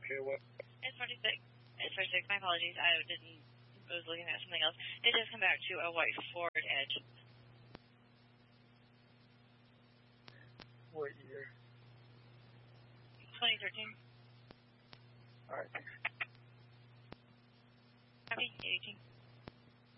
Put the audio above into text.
Okay, what? It's 46. It's 46. My apologies. I was looking at something else. It does come back to a white Ford Edge. What year? 2013. All right, thanks. Copy. 18.